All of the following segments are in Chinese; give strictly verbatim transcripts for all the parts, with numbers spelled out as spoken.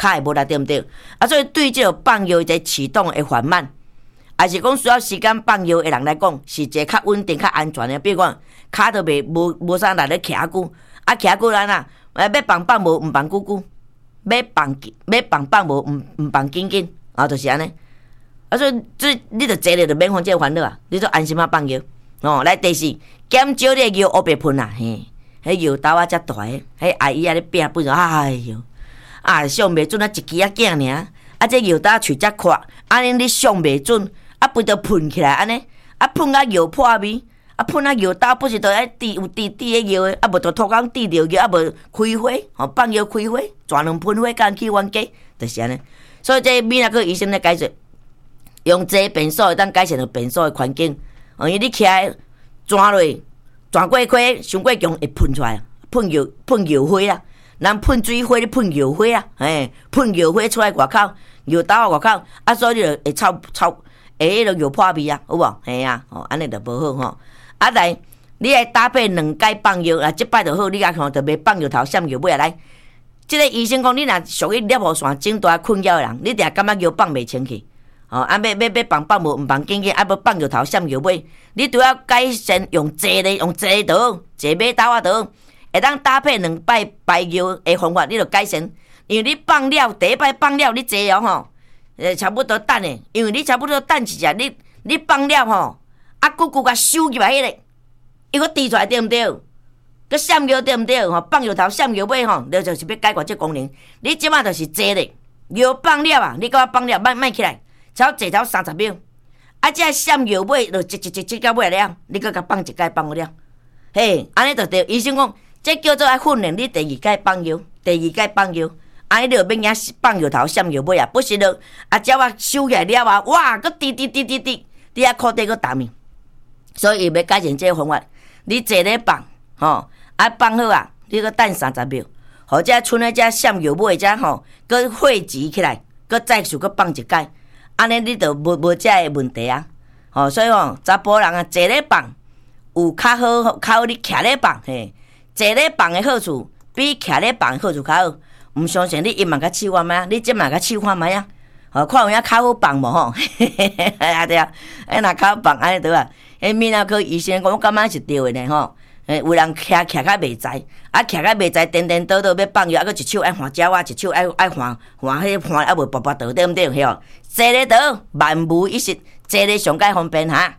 卡会无力，对毋对？啊，所以对这个放药的启动会缓慢，还是讲需要时间放药的人来讲，是一个较稳定、较安全的。比如讲，卡都袂无无啥力咧徛久，啊徛久咱啊，要放放无毋放久久，要放要放放无毋毋放紧紧，啊，就是安尼。啊，所以这你着坐咧，着免烦这个烦恼啊，你就安心啊放药。哦，来第四，减少你的药乌白喷啊，嘿，迄药刀啊遮大个，迄阿姨啊咧拼本哎哟，啊上袂准啊一支啊囝尔，啊这药刀喙遮宽，安尼你上袂准，啊不着喷起来安尼，啊喷啊药破味，啊喷啊药刀不是着爱滴有滴滴的药的，啊无着拖工滴着药，啊无开花，吼、哦、放药开花，全能喷花干去冤家，就是安尼。所以这米那个医生咧解说，用这便所会当改善着便所的环境。哦，因为你徛在转落，转过开，伤过强会喷出来，喷药喷药花啦，人喷水花，你喷药花啊，嘿，喷药花出来外口，药刀啊外口，啊，所以你就会臭臭，会迄个药破味啊，有无？嘿啊，哦，安尼就无好吼。啊来，你爱搭配两解放药，啊，即摆就好，你甲看，就袂放药头，闪药尾啊来。即个医生讲，你若属于尿路线整大困扰的人，你定感觉药放袂清去。哦，啊，要要要放放无，毋放紧紧，啊，要放药头，闪药尾，你都要改善用坐咧，用坐刀，坐马刀啊刀，会当搭配两摆排药的方法，你就改善。因为你放了第一摆放了，你坐了吼，呃，差不多等诶，因为你差不多等一下，你你放了吼，啊，久久甲收入来迄个，伊个滴出来对毋对？个闪药对毋对？吼，放药头，闪药尾吼，你就是要解决这功能。你即马就是坐咧，药放了啊，你甲我放了，莫莫起来。只坐头三十秒，啊，这闪药尾就一一一一到尾了，你搁甲放一摆放了，嘿，安尼就对。医生讲，这叫做爱训练你第二摆放药，第二摆放药，安尼就免惊放药头闪药尾啊，不是了，啊，只我收起来了啊，哇，搁滴滴滴滴滴，你啊裤底搁打面，所以要改善这个方法，你坐咧放，吼，啊放好啊，你搁等三十秒，或者剩咧这闪药尾遮吼，搁汇集起来，搁再次搁放一摆。安尼你就无无遮个问题啊，吼、哦，所以吼，查甫人啊，坐咧放有较好，较好你徛咧放，嘿，坐咧放的好处比徛咧放的好处较好。毋相信你伊嘛甲试看觅啊，你即嘛甲试看觅啊，吼，看有影较好放无吼，啊对啊，哎若较好放安尼对啊，迄闽南科医生讲，我感觉是对的呢吼。诶，有人徛徛较袂知，啊徛较袂知，颠颠倒倒要放药，啊，佮一手爱换鸟啊，一手爱爱换换迄换啊，无拔拔倒，对毋对？嘿哦，坐咧倒，万无一失，坐咧上介方便哈。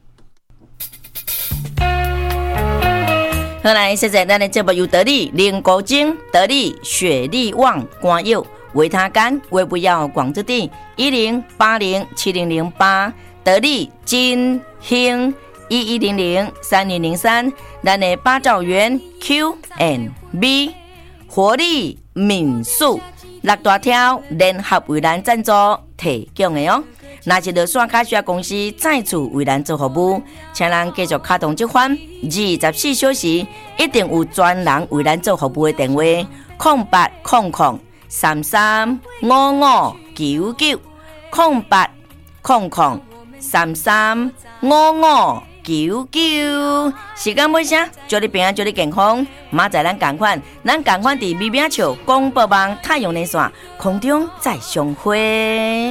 好来，现在咱的节目由得力灵骨精、得力血力旺、肝药、维他肝、胃不药、广之地一零八零七零零八，得力金兴。一一零零三零零三，咱的八兆元 Q and B 活力民宿六大条联合为咱赞助提供的哦。那是乐山卡需要公司再次为咱做服务，请人继续卡动这款二十四小时一定有专人为咱做服务的电话：空八空空三三五五九九空八空空三三五五。九九，时间尾声，祝你平安，祝你健康。明仔咱同款，咱同款伫美美笑广播网太阳连线空中再相会。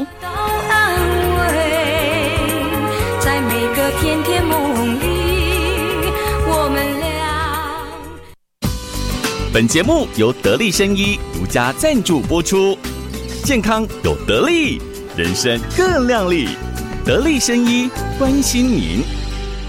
在每个甜甜梦里，我们俩。本节目由得力生医独家赞助播出，健康有得力，人生更亮丽。得力生医关心您。